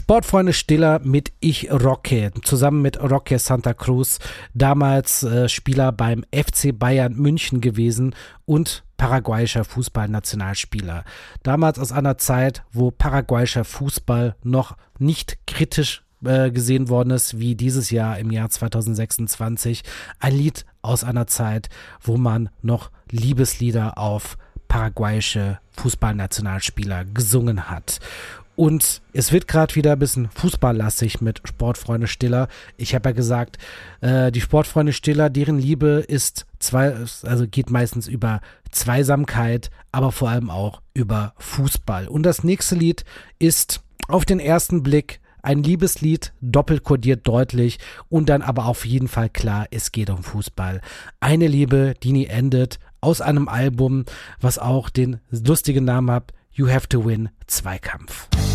Sportfreunde Stiller mit Ich Rocke, zusammen mit Roque Santa Cruz, damals Spieler beim FC Bayern München gewesen und paraguayischer Fußballnationalspieler. Damals aus einer Zeit, wo paraguayischer Fußball noch nicht kritisch gesehen worden ist, wie dieses Jahr im Jahr 2026. Ein Lied aus einer Zeit, wo man noch Liebeslieder auf paraguayische Fußballnationalspieler gesungen hat. Und es wird gerade wieder ein bisschen fußballlastig mit Sportfreunde Stiller. Ich habe ja gesagt, die Sportfreunde Stiller, deren Liebe geht meistens über Zweisamkeit, aber vor allem auch über Fußball. Und das nächste Lied ist auf den ersten Blick ein Liebeslied, doppelt kodiert deutlich und dann aber auf jeden Fall klar, es geht um Fußball. Eine Liebe, die nie endet, aus einem Album, was auch den lustigen Namen hat, You Have to Win, Zweikampf.